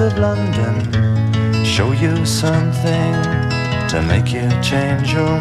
of London, show you something to make you change your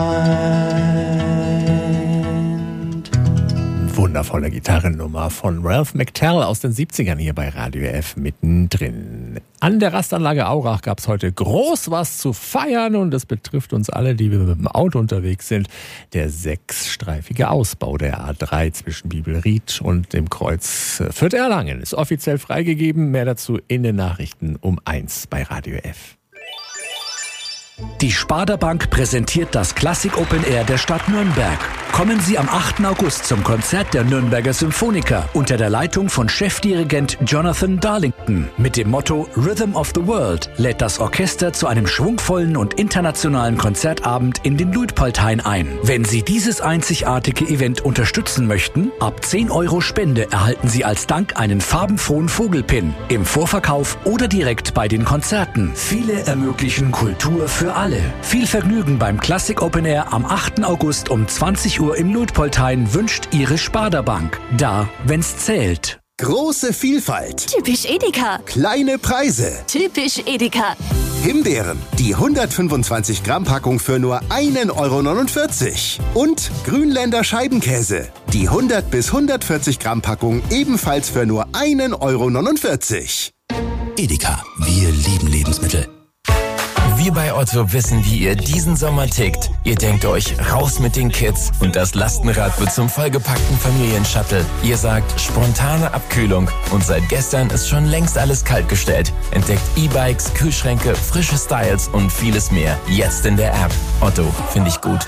mind. Wundervolle Gitarrennummer von Ralph McTell aus den 70ern hier bei Radio F mittendrin. An der Rastanlage Aurach gab es heute groß was zu feiern und das betrifft uns alle, die wir mit dem Auto unterwegs sind. Der 6-streifige Ausbau der A3 zwischen Bibelried und dem Kreuz Fürth-Erlangen ist offiziell freigegeben. Mehr dazu in den Nachrichten um 1 bei Radio F. Die Sparda Bank präsentiert das Classic Open Air der Stadt Nürnberg. Kommen Sie am 8. August zum Konzert der Nürnberger Symphoniker unter der Leitung von Chefdirigent Jonathan Darlington. Mit dem Motto Rhythm of the World lädt das Orchester zu einem schwungvollen und internationalen Konzertabend in den Luitpoldhain ein. Wenn Sie dieses einzigartige Event unterstützen möchten, ab 10 € Spende erhalten Sie als Dank einen farbenfrohen Vogelpin im Vorverkauf oder direkt bei den Konzerten. Viele ermöglichen Kultur für alle. Viel Vergnügen beim Classic Open Air am 8. August um 20 Uhr im Luitpoldhain wünscht Ihre Sparda Bank. Da, wenn's zählt. Große Vielfalt. Typisch Edeka. Kleine Preise. Typisch Edeka. Himbeeren, die 125 Gramm Packung für nur 1,49 €. Und Grünländer Scheibenkäse, die 100 bis 140 Gramm Packung ebenfalls für nur 1,49 €. Edeka, wir lieben Lebensmittel. Wir bei Otto wissen, wie ihr diesen Sommer tickt. Ihr denkt euch, raus mit den Kids und das Lastenrad wird zum vollgepackten Familienshuttle. Ihr sagt, spontane Abkühlung und seit gestern ist schon längst alles kaltgestellt. Entdeckt E-Bikes, Kühlschränke, frische Styles und vieles mehr. Jetzt in der App. Otto, finde ich gut.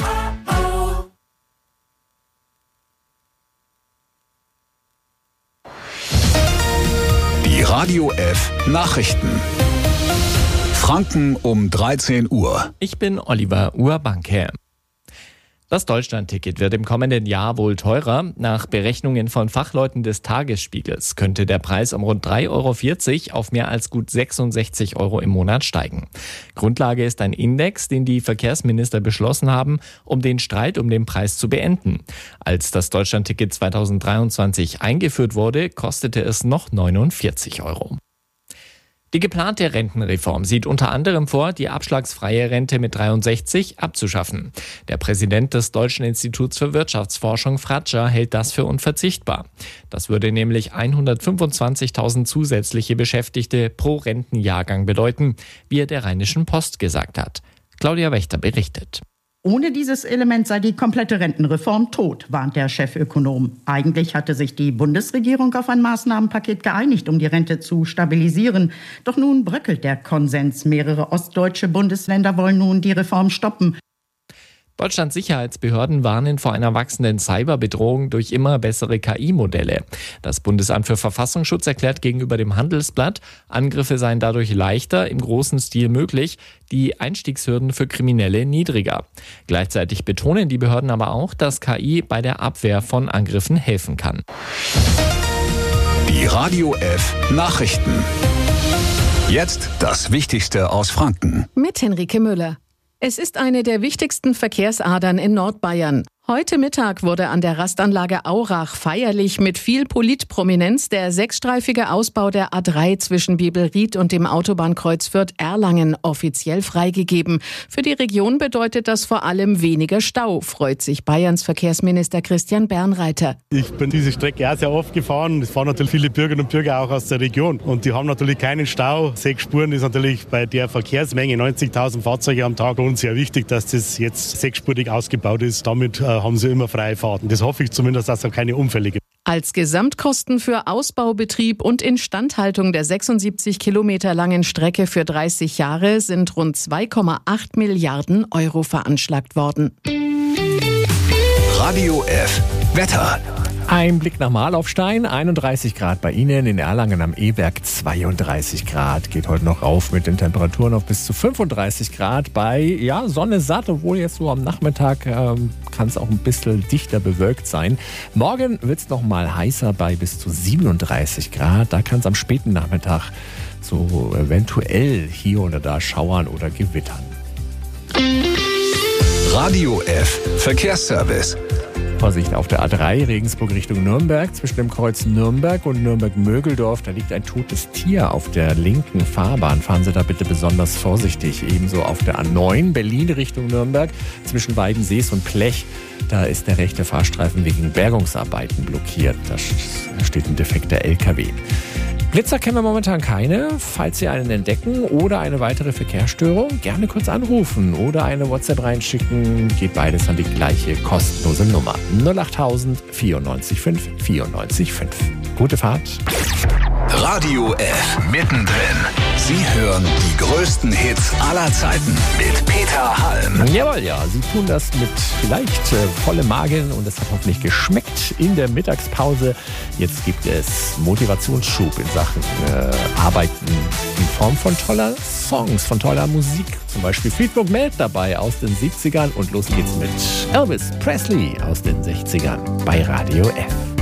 Die Radio F Nachrichten. Franken um 13 Uhr. Ich bin Oliver Urbanke. Das Deutschlandticket wird im kommenden Jahr wohl teurer. Nach Berechnungen von Fachleuten des Tagesspiegels könnte der Preis um rund 3,40 € auf mehr als gut 66 € im Monat steigen. Grundlage ist ein Index, den die Verkehrsminister beschlossen haben, um den Streit um den Preis zu beenden. Als das Deutschlandticket 2023 eingeführt wurde, kostete es noch 49 €. Die geplante Rentenreform sieht unter anderem vor, die abschlagsfreie Rente mit 63 abzuschaffen. Der Präsident des Deutschen Instituts für Wirtschaftsforschung, Fratscher, hält das für unverzichtbar. Das würde nämlich 125.000 zusätzliche Beschäftigte pro Rentenjahrgang bedeuten, wie er der Rheinischen Post gesagt hat. Claudia Wächter berichtet. Ohne dieses Element sei die komplette Rentenreform tot, warnt der Chefökonom. Eigentlich hatte sich die Bundesregierung auf ein Maßnahmenpaket geeinigt, um die Rente zu stabilisieren. Doch nun bröckelt der Konsens. Mehrere ostdeutsche Bundesländer wollen nun die Reform stoppen. Deutschlands Sicherheitsbehörden warnen vor einer wachsenden Cyberbedrohung durch immer bessere KI-Modelle. Das Bundesamt für Verfassungsschutz erklärt gegenüber dem Handelsblatt, Angriffe seien dadurch leichter, im großen Stil möglich, die Einstiegshürden für Kriminelle niedriger. Gleichzeitig betonen die Behörden aber auch, dass KI bei der Abwehr von Angriffen helfen kann. Die Radio F Nachrichten. Jetzt das Wichtigste aus Franken. Mit Henrike Müller. Es ist eine der wichtigsten Verkehrsadern in Nordbayern. Heute Mittag wurde an der Rastanlage Aurach feierlich mit viel Politprominenz der 6-streifige Ausbau der A3 zwischen Bibelried und dem Autobahnkreuz Fürth-Erlangen offiziell freigegeben. Für die Region bedeutet das vor allem weniger Stau, freut sich Bayerns Verkehrsminister Christian Bernreiter. Ich bin diese Strecke auch sehr oft gefahren. Es fahren natürlich viele Bürgerinnen und Bürger auch aus der Region. Und die haben natürlich keinen Stau. 6 Spuren ist natürlich bei der Verkehrsmenge, 90.000 Fahrzeuge am Tag, uns sehr wichtig, dass das jetzt 6-spurig ausgebaut ist. Damit haben sie immer freie Fahrten. Das hoffe ich zumindest, dass es auch keine Unfälle gibt. Als Gesamtkosten für Ausbaubetrieb und Instandhaltung der 76 Kilometer langen Strecke für 30 Jahre sind rund 2,8 Milliarden € veranschlagt worden. Radio F Wetter. Ein Blick nach Mahlaufstein, 31 Grad bei Ihnen, in Erlangen am E-Werk 32 Grad. Geht heute noch rauf mit den Temperaturen auf bis zu 35 Grad bei Sonne satt, obwohl jetzt so am Nachmittag kann es auch ein bisschen dichter bewölkt sein. Morgen wird es noch mal heißer bei bis zu 37 Grad. Da kann es am späten Nachmittag so eventuell hier oder da schauern oder gewittern. Radio F Verkehrsservice. Vorsicht auf der A3 Regensburg Richtung Nürnberg. Zwischen dem Kreuz Nürnberg und Nürnberg-Mögeldorf, da liegt ein totes Tier auf der linken Fahrbahn. Fahren Sie da bitte besonders vorsichtig. Ebenso auf der A9 Berlin Richtung Nürnberg. Zwischen Weidensees und Plech, da ist der rechte Fahrstreifen wegen Bergungsarbeiten blockiert. Da steht ein defekter LKW. Blitzer kennen wir momentan keine. Falls Sie einen entdecken oder eine weitere Verkehrsstörung, gerne kurz anrufen oder eine WhatsApp reinschicken. Geht beides an die gleiche kostenlose Nummer. 08000 94 5 94 5. Gute Fahrt. Radio F mittendrin. Sie hören die größten Hits aller Zeiten mit Peter Halm. Jawohl, ja. Sie tun das mit vielleicht vollem Magen und es hat hoffentlich geschmeckt in der Mittagspause. Jetzt gibt es Motivationsschub in Sachen Arbeiten in Form von toller Songs, von toller Musik. Zum Beispiel Fleetwood Mac dabei aus den 70ern und los geht's mit Elvis Presley aus den 60ern bei Radio F.